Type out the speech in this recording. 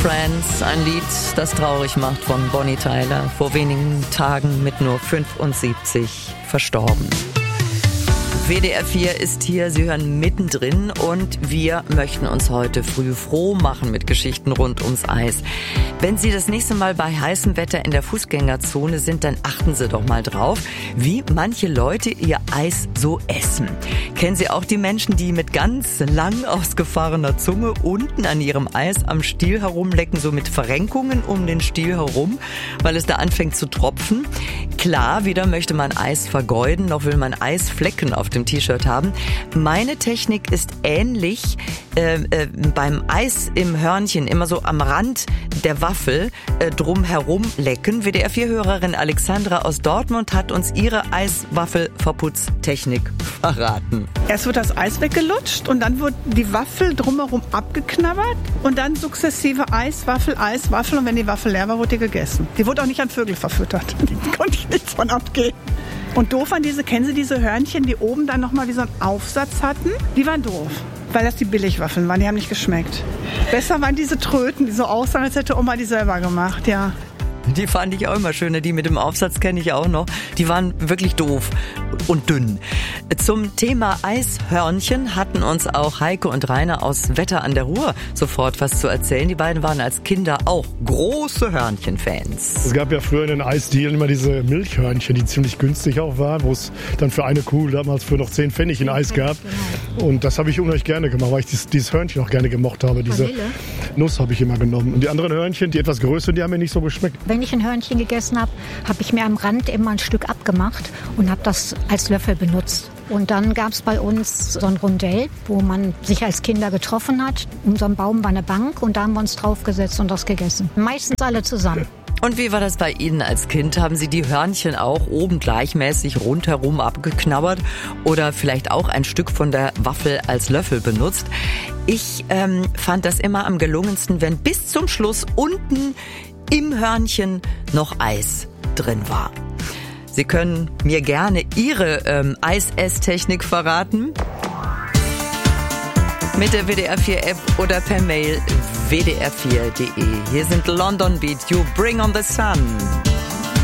Friends, ein Lied, das traurig macht, von Bonnie Tyler, vor wenigen Tagen mit nur 75 verstorben. WDR 4 ist hier, Sie hören mittendrin und wir möchten uns heute früh froh machen mit Geschichten rund ums Eis. Wenn Sie das nächste Mal bei heißem Wetter in der Fußgängerzone sind, dann achten Sie doch mal drauf, wie manche Leute ihr Eis so essen. Kennen Sie auch die Menschen, die mit ganz lang ausgefahrener Zunge unten an ihrem Eis am Stiel herumlecken, so mit Verrenkungen um den Stiel herum, weil es da anfängt zu tropfen? Klar, weder möchte man Eis vergeuden, noch will man Eisflecken auf dem T-Shirt haben. Meine Technik ist ähnlich beim Eis im Hörnchen, immer so am Rand der Waffel drumherum lecken. WDR-4-Hörerin Alexandra aus Dortmund hat uns ihre Eiswaffelverputztechnik verraten. Erst wird das Eis weggelutscht und dann wird die Waffel drumherum abgeknabbert und dann sukzessive Eis, Waffel und wenn die Waffel leer war, wurde die gegessen. Die wurde auch nicht an Vögel verfüttert. Die konnte ich nichts von abgeben. Und doof an kennen Sie diese Hörnchen, die oben dann nochmal wie so einen Aufsatz hatten? Die waren doof, weil das die Billigwaffeln waren, die haben nicht geschmeckt. Besser waren diese Tröten, die so aussahen, als hätte Oma die selber gemacht, ja. Die fand ich auch immer schöner, die mit dem Aufsatz kenne ich auch noch. Die waren wirklich doof und dünn. Zum Thema Eishörnchen hatten uns auch Heike und Rainer aus Wetter an der Ruhr sofort was zu erzählen. Die beiden waren als Kinder auch große Hörnchen-Fans. Es gab ja früher in den Eisdielen immer diese Milchhörnchen, die ziemlich günstig auch waren, wo es dann für eine Kuh damals für noch 10 Pfennig ein Eis gab. Und das habe ich unheimlich gerne gemacht, weil ich dieses Hörnchen auch gerne gemocht habe. Diese Nuss habe ich immer genommen. Und die anderen Hörnchen, die etwas größer, die haben mir nicht so geschmeckt. Wenn ich ein Hörnchen gegessen habe, habe ich mir am Rand immer ein Stück abgemacht und habe das als Löffel benutzt. Und dann gab es bei uns so ein Rondell, wo man sich als Kinder getroffen hat. Um so einen Baum war eine Bank und da haben wir uns draufgesetzt und das gegessen. Meistens alle zusammen. Und wie war das bei Ihnen als Kind? Haben Sie die Hörnchen auch oben gleichmäßig rundherum abgeknabbert oder vielleicht auch ein Stück von der Waffel als Löffel benutzt? Ich fand das immer am gelungensten, wenn bis zum Schluss unten im Hörnchen noch Eis drin war. Sie können mir gerne Ihre Eisesstechnik verraten. Mit der WDR 4 App oder per Mail wdr4.de. Hier sind London Beat, You Bring on the Sun.